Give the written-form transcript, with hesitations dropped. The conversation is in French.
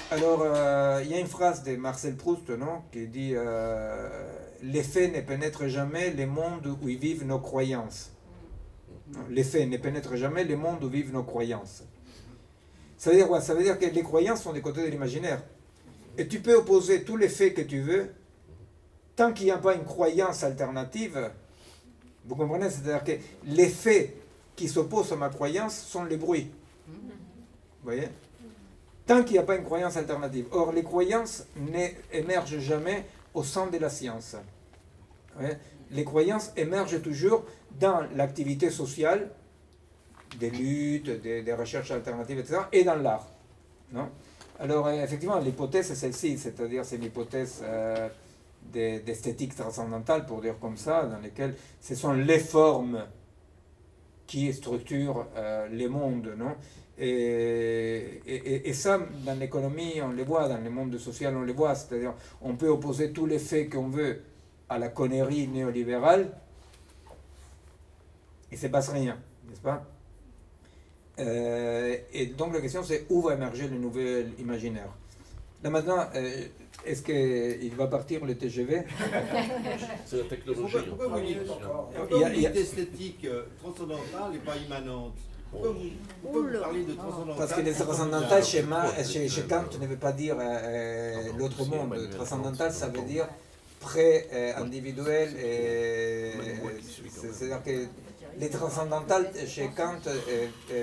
Alors, il y a une phrase de Marcel Proust, non, qui dit les faits ne pénètrent jamais les mondes où vivent nos croyances. Les faits ne pénètrent jamais les mondes où vivent nos croyances. Ça veut dire quoi? Ça veut dire que les croyances sont des côtés de l'imaginaire. Et tu peux opposer tous les faits que tu veux, tant qu'il n'y a pas une croyance alternative. Vous comprenez? C'est-à-dire que les faits qui s'opposent à ma croyance sont les bruits. Vous voyez? Tant qu'il n'y a pas une croyance alternative. Or, les croyances n'émergent jamais au sein de la science. Vous voyez? Les croyances émergent toujours dans l'activité sociale, des luttes, des recherches alternatives, etc., et dans l'art. Non? Alors, effectivement, l'hypothèse c'est celle-ci, c'est-à-dire c'est l'hypothèse d'esthétique transcendantale, pour dire comme ça, dans lesquelles ce sont les formes qui structurent les mondes, non? Et ça, dans l'économie, on les voit, dans le monde social, on les voit, c'est-à-dire on peut opposer tous les faits qu'on veut à la connerie néolibérale, il ne se passe rien, n'est-ce pas? Et donc la question c'est où va émerger le nouvel imaginaire. Là maintenant, est-ce qu'il va partir le TGV? C'est la technologie. Pourquoi vous dites esthétique transcendantale et pas immanente? Pourquoi vous parlez de transcendantale? Parce que les transcendantales chez Kant ne veut pas dire l'autre monde. Transcendantal, ça veut dire pré-individuel. C'est-à-dire que les transcendantales chez Kant